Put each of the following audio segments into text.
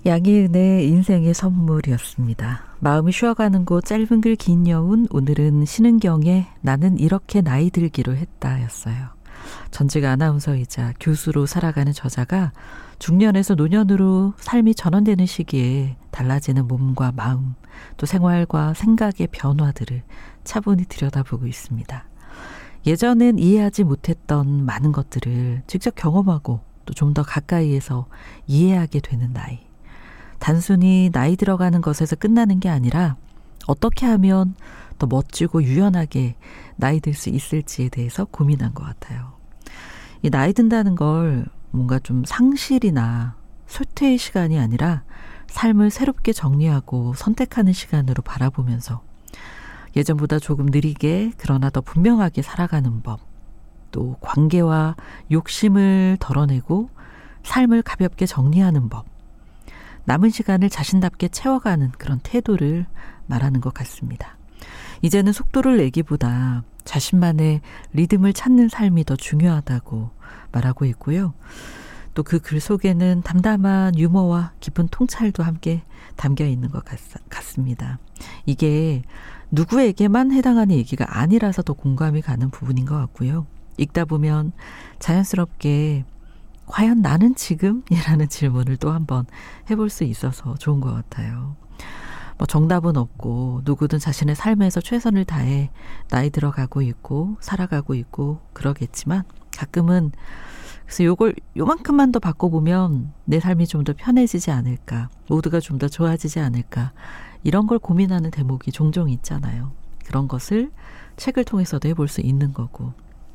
양희은의 인생의 선물이었습니다. 마음이 쉬어가는 곳 짧은 글 긴 여운, 오늘은 신은경의 나는 이렇게 나이 들기로 했다 였어요. 전직 아나운서이자 교수로 살아가는 저자가 중년에서 노년으로 삶이 전환되는 시기에 달라지는 몸과 마음, 또 생활과 생각의 변화들을 차분히 들여다보고 있습니다. 예전엔 이해하지 못했던 많은 것들을 직접 경험하고 또 좀 더 가까이에서 이해하게 되는 나이. 단순히 나이 들어가는 것에서 끝나는 게 아니라 어떻게 하면 더 멋지고 유연하게 나이 들 수 있을지에 대해서 고민한 것 같아요. 이 나이 든다는 걸 뭔가 좀 상실이나 쇠퇴의 시간이 아니라 삶을 새롭게 정리하고 선택하는 시간으로 바라보면서 예전보다 조금 느리게 그러나 더 분명하게 살아가는 법, 또 관계와 욕심을 덜어내고 삶을 가볍게 정리하는 법, 남은 시간을 자신답게 채워가는 그런 태도를 말하는 것 같습니다. 이제는 속도를 내기보다 자신만의 리듬을 찾는 삶이 더 중요하다고 말하고 있고요. 또 그 글 속에는 담담한 유머와 깊은 통찰도 함께 담겨 있는 것 같습니다. 이게 누구에게만 해당하는 얘기가 아니라서 더 공감이 가는 부분인 것 같고요. 읽다 보면 자연스럽게 과연 나는 지금? 이라는 질문을 또 한번 해볼 수 있어서 좋은 것 같아요. 정답은 없고 누구든 자신의 삶에서 최선을 다해 나이 들어가고 있고 살아가고 있고 그러겠지만 가끔은 그래서 요만큼만 더 바꿔보면 내 삶이 좀 더 편해지지 않을까, 모두가 좀 더 좋아지지 않을까, 이런 걸 고민하는 대목이 종종 있잖아요. 그런 것을 책을 통해서도 해볼 수 있는 거고,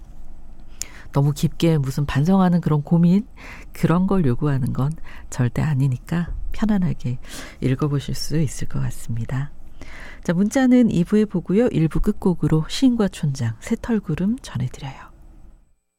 너무 깊게 무슨 반성하는 그런 고민, 그런 걸 요구하는 건 절대 아니니까 편안하게 읽어보실 수 있을 것 같습니다. 자, 문자는 2부에 보고요. 1부 끝곡으로 시인과 촌장, 새털구름 전해드려요.